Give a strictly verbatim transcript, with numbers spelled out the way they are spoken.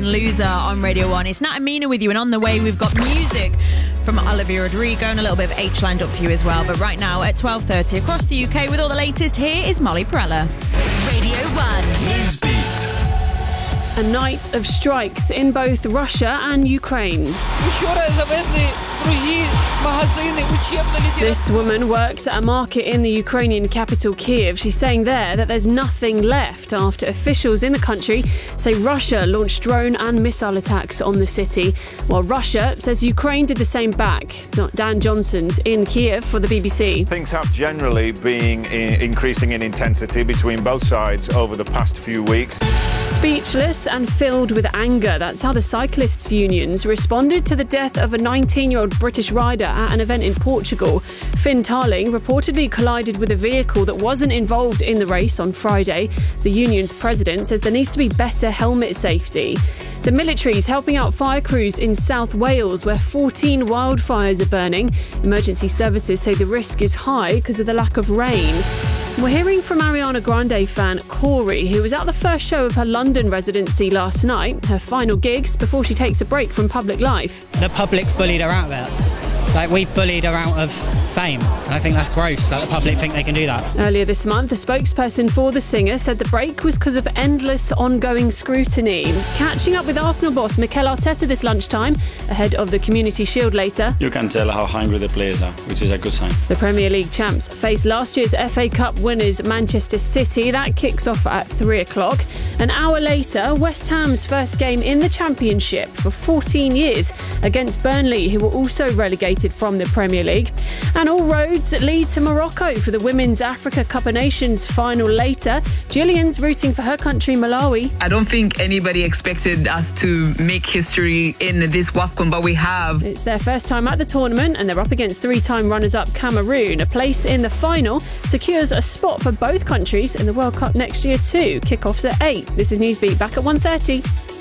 and Loser on Radio one. It's Nat and Mina with you, and on the way we've got music from Olivia Rodrigo and a little bit of H lined up for you as well. But right now at twelve thirty across the U K with all the latest, here is Molly Perella. Radio one. Newsbeat. A night of strikes in both Russia and Ukraine. This woman works at a market in the Ukrainian capital Kiev. She's saying there that there's nothing left after officials in the country say Russia launched drone and missile attacks on the city, while Russia says Ukraine did the same back. Dan Johnson's in Kiev for the B B C. Things have generally been increasing in intensity between both sides over the past few weeks. Speechless and filled with anger. That's how the cyclists' unions responded to the death of a nineteen-year-old British rider at an event in Portugal. Finn Tarling reportedly collided with a vehicle that wasn't involved in the race on Friday. The union's president says there needs to be better helmet safety. The military is helping out fire crews in South Wales, where fourteen wildfires are burning. Emergency services say the risk is high because of the lack of rain. We're hearing from Ariana Grande fan Corey, who was at the first show of her London residency last night, her final gigs before she takes a break from public life. The public's bullied her out there. Like, we've bullied her out of fame. And I think that's gross that the public think they can do that. Earlier this month, a spokesperson for the singer said the break was because of endless ongoing scrutiny. Catching up with Arsenal boss Mikel Arteta this lunchtime, ahead of the Community Shield later. You can tell how hungry the players are, which is a good sign. The Premier League champs face last year's F A Cup winners Manchester City. That kicks off at three o'clock. An hour later, West Ham's first game in the Championship for fourteen years against Burnley, who were also relegated from the Premier League. And all roads lead to Morocco for the Women's Africa Cup of Nations final later. Gillian's rooting for her country, Malawi. I don't think anybody expected us to make history in this WAFCON, but we have. It's their first time at the tournament and they're up against three-time runners-up Cameroon. A place in the final secures a spot for both countries in the World Cup next year too. Kick-off's at eight. This is Newsbeat, back at one thirty.